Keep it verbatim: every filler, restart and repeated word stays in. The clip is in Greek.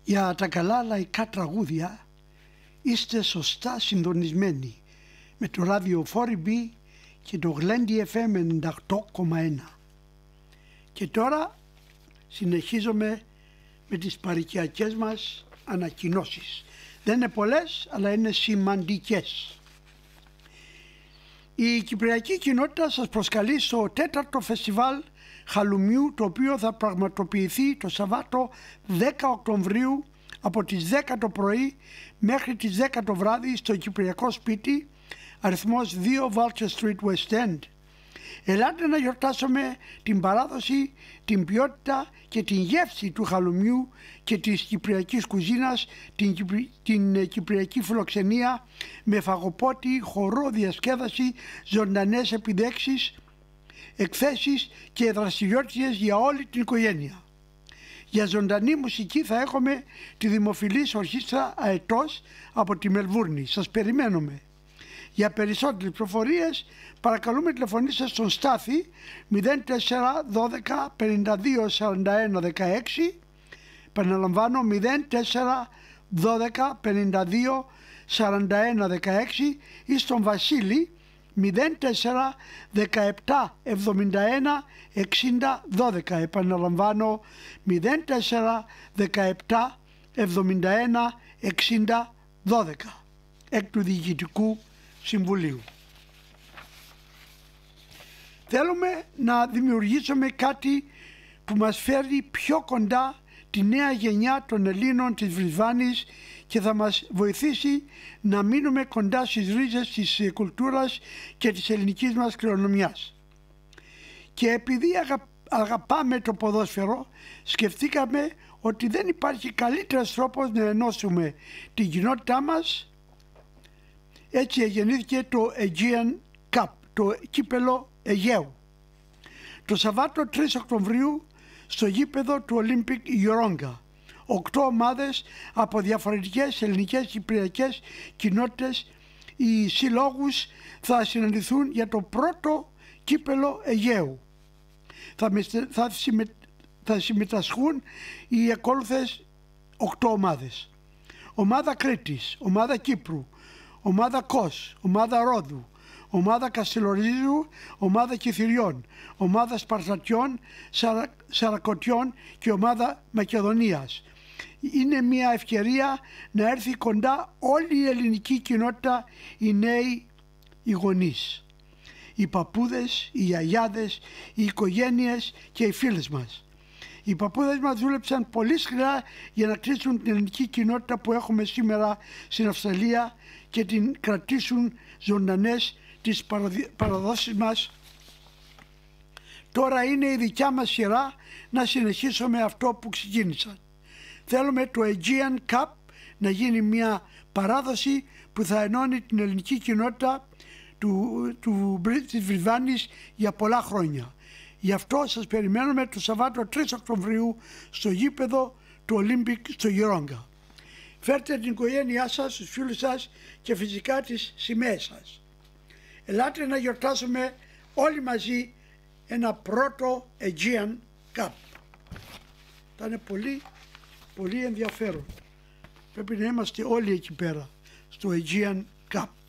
Για τα καλά λαϊκά τραγούδια είστε σωστά συντονισμένοι με το ράδιο φορ μπι και το Γλέντι εφ εμ ενενήντα οκτώ κόμμα ένα. Και τώρα συνεχίζουμε με τις παροικιακές μας ανακοινώσεις. Δεν είναι πολλές, αλλά είναι σημαντικές. Η Κυπριακή Κοινότητα σας προσκαλεί στο τέταρτο φεστιβάλ Χαλουμιού, το οποίο θα πραγματοποιηθεί το Σαββάτο δέκα Οκτωβρίου από τις δέκα το πρωί μέχρι τις δέκα το βράδυ στο Κυπριακό Σπίτι, αριθμός δύο Vulture Street West End. Ελάτε να γιορτάσουμε την παράδοση, την ποιότητα και την γεύση του χαλουμιού και της κυπριακής κουζίνας, την, Κυπρι... την κυπριακή φιλοξενία με φαγοπότη, χορό, διασκέδαση, ζωντανές επιδέξεις, εκθέσεις και δραστηριότητες για όλη την οικογένεια. Για ζωντανή μουσική θα έχουμε τη δημοφιλής ορχήστρα Αετός από τη Μελβούρνη. Σας περιμένουμε. Για περισσότερες πληροφορίες παρακαλούμε τηλεφωνήστε στον Στάθη μηδέν τέσσερα δώδεκα πενήντα δύο σαράντα ένα δεκαέξι, επαναλαμβάνω μηδέν τέσσερα δώδεκα πενήντα δύο σαράντα ένα δεκαέξι, ή στον Βασίλη μηδέν τέσσερα δεκαεπτά εβδομήντα ένα εξήντα δώδεκα, επαναλαμβάνω μηδέν τέσσερα δεκαεπτά εβδομήντα ένα εξήντα δώδεκα, εκ του Διοικητικού Συμβουλίου. Θέλουμε να δημιουργήσουμε κάτι που μας φέρει πιο κοντά τη νέα γενιά των Ελλήνων της Βρυσβάνης και θα μας βοηθήσει να μείνουμε κοντά στις ρίζες της κουλτούρας και της ελληνικής μας κληρονομιάς. Και επειδή αγα... αγαπάμε το ποδόσφαιρο, σκεφτήκαμε ότι δεν υπάρχει καλύτερος τρόπος να ενώσουμε την κοινότητά μας. Έτσι γεννήθηκε το Aegean Cup, το κύπελο Αιγαίου. Το Σαββάτο τρεις Οκτωβρίου στο γήπεδο του Olympic Γιορόγκα. Οκτώ ομάδες από διαφορετικές ελληνικές κυπριακές κοινότητες ή συλλόγους θα συναντηθούν για το πρώτο κύπελο Αιγαίου. Θα, θα, συμμε, θα συμμετασχούν οι ακόλουθες οκτώ ομάδες. Ομάδα Κρήτης, ομάδα Κύπρου, ομάδα Κος, ομάδα Ρόδου, ομάδα Καστελορίζου, ομάδα Κιθυριών, ομάδα Σπαρτατιών, Σαρα, Σαρακοτιών και ομάδα Μακεδονίας. Είναι μια ευκαιρία να έρθει κοντά όλη η ελληνική κοινότητα, οι νέοι, οι γονείς, οι παππούδες, οι γιαγιάδες, οι οικογένειες και οι φίλες μας. Οι παππούδες μας δούλεψαν πολύ σκληρά για να κλείσουν την ελληνική κοινότητα που έχουμε σήμερα στην Αυστραλία και την κρατήσουν ζωντανές τις παραδόσεις μας. Τώρα είναι η δικιά μας σειρά να συνεχίσουμε αυτό που ξεκίνησαν. Θέλουμε το Aegean Cup να γίνει μια παράδοση που θα ενώνει την ελληνική κοινότητα του, του, της Βρυσβάνης για πολλά χρόνια. Γι' αυτό σας περιμένουμε το Σαββάτο τρεις Οκτωβρίου στο γήπεδο του Olympic στο Γιορόγκα. Φέρτε την οικογένειά σας, τους φίλους σας και φυσικά τις σημαίες σας. Ελάτε να γιορτάσουμε όλοι μαζί ένα πρώτο Aegean Cup. Θα είναι πολύ, πολύ ενδιαφέρον. Πρέπει να είμαστε όλοι εκεί πέρα στο Aegean Cup.